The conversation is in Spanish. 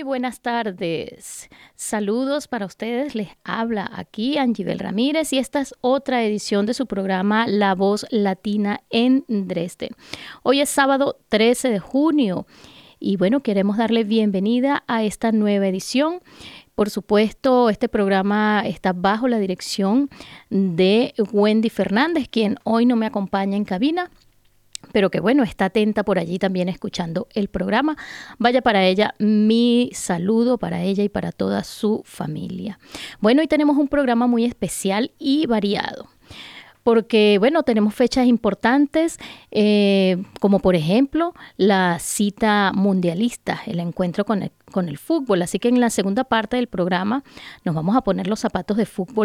buenas tardes. Saludos para ustedes. Les habla aquí Angibel Ramírez y esta es otra edición de su programa La Voz Latina en Dresde. Hoy es sábado 13 de junio y bueno, queremos darle bienvenida a esta nueva edición. Por supuesto, este programa está bajo la dirección de Wendy Fernández, quien hoy no me acompaña en cabina, pero que bueno, está atenta por allí también escuchando el programa. Vaya para ella mi saludo, para ella y para toda su familia. Bueno, hoy tenemos un programa muy especial y variado, porque bueno, tenemos fechas importantes, como por ejemplo la cita mundialista, el encuentro con el fútbol. Así que en la segunda parte del programa nos vamos a poner los zapatos de fútbol